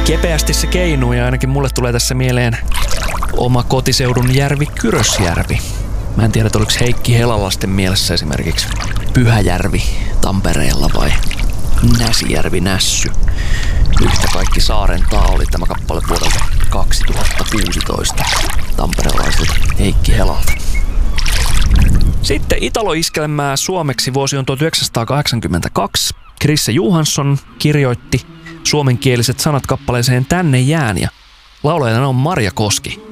Kepeästi se keinuu ja ainakin mulle tulee tässä mieleen oma kotiseudun järvi Kyrösjärvi. Mä en tiedä, oliko Heikki Helalasten mielessä esimerkiksi Pyhäjärvi Tampereella vai Näsijärvi Nässy. Yhtä kaikki Saaren taa oli tämä kappale vuodelta 2016 tamperelaiselta Heikki Helalta. Sitten Italo-iskelmää suomeksi vuosi on 1982. Krisse Johansson kirjoitti suomenkieliset sanat kappaleeseen Tänne jään ja laulajana on Marja Koski.